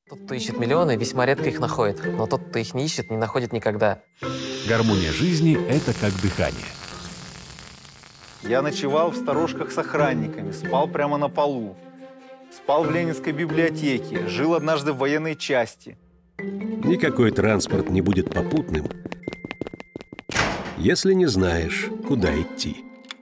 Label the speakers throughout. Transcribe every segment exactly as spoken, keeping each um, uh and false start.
Speaker 1: Тот, кто ищет миллионы, весьма редко их находит, но тот, кто их не ищет, не находит никогда.
Speaker 2: Гармония жизни – это как дыхание.
Speaker 3: Я ночевал в сторожках с охранниками, спал прямо на полу. Спал в Ленинской библиотеке, жил однажды в военной части.
Speaker 4: Никакой транспорт не будет попутным, если не знаешь, куда идти.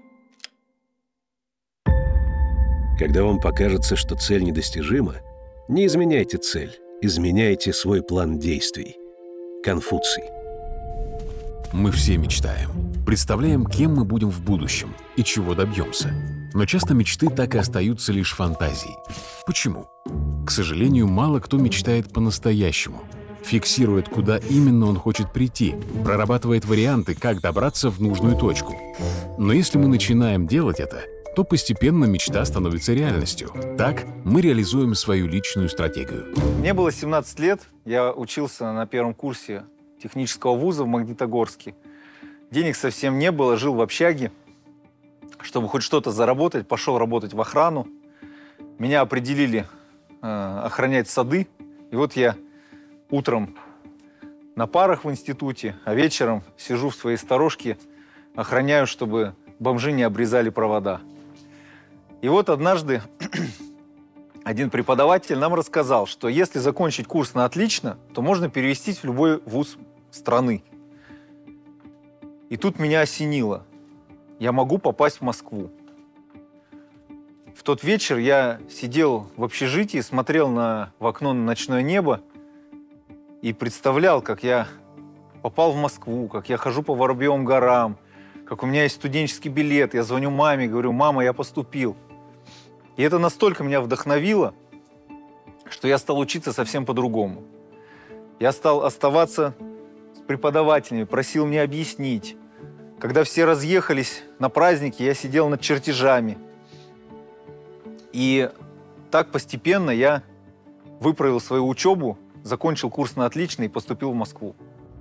Speaker 4: Когда вам покажется, что цель недостижима, не изменяйте цель, изменяйте свой план действий. Конфуций.
Speaker 2: Мы все мечтаем. Представляем, кем мы будем в будущем и чего добьемся. Но часто мечты так и остаются лишь фантазией. Почему? К сожалению, мало кто мечтает по-настоящему. Фиксирует, куда именно он хочет прийти, прорабатывает варианты, как добраться в нужную точку. Но если мы начинаем делать это, то постепенно мечта становится реальностью. Так мы реализуем свою личную стратегию.
Speaker 3: Мне было семнадцать лет, я учился на первом курсе технического вуза в Магнитогорске. Денег совсем не было, жил в общаге. Чтобы хоть что-то заработать, пошел работать в охрану. Меня определили э, охранять сады. И вот я утром на парах в институте, а вечером сижу в своей сторожке, охраняю, чтобы бомжи не обрезали провода. И вот однажды один преподаватель нам рассказал, что если закончить курс на отлично, то можно перевестись в любой вуз страны. И тут меня осенило. Я могу попасть в Москву. В тот вечер я сидел в общежитии, смотрел на, в окно на ночное небо и представлял, как я попал в Москву, как я хожу по Воробьевым горам, как у меня есть студенческий билет. Я звоню маме, говорю: мама, я поступил. И это настолько меня вдохновило, что я стал учиться совсем по-другому. Я стал оставаться с преподавателями, просил мне объяснить. Когда все разъехались на праздники, я сидел над чертежами. И так постепенно я выправил свою учебу, закончил курс на отлично и поступил в Москву.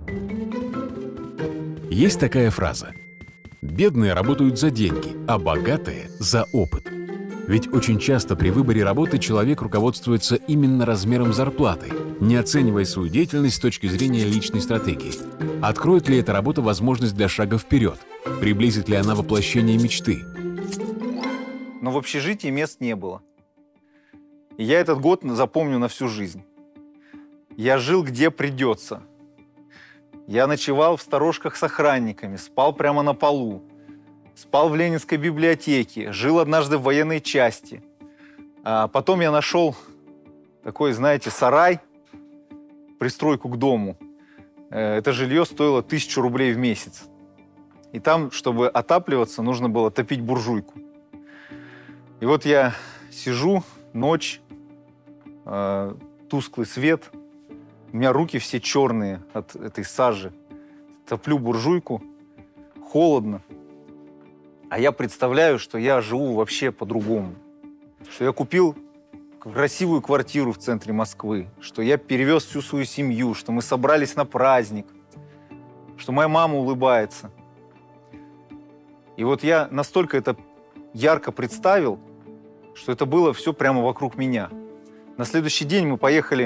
Speaker 2: Есть такая фраза: бедные работают за деньги, а богатые – за опыт. Ведь очень часто при выборе работы человек руководствуется именно размером зарплаты, не оценивая свою деятельность с точки зрения личной стратегии. Откроет ли эта работа возможность для шага вперед? Приблизит ли она воплощение мечты?
Speaker 3: Но в общежитии мест не было. И я этот год запомню на всю жизнь. Я жил где придется. Я ночевал в сторожках с охранниками, спал прямо на полу. Спал в Ленинской библиотеке, жил однажды в военной части. А потом я нашел такой, знаете, сарай, пристройку к дому. Это жилье стоило тысячу рублей в месяц. И там, чтобы отапливаться, нужно было топить буржуйку. И вот я сижу, ночь, э, тусклый свет, у меня руки все черные от этой сажи. Топлю буржуйку, холодно. А я представляю, что я живу вообще по-другому. Что я купил красивую квартиру в центре Москвы, что я перевез всю свою семью, что мы собрались на праздник, что моя мама улыбается. И вот я настолько это ярко представил, что это было все прямо вокруг меня. На следующий день мы поехали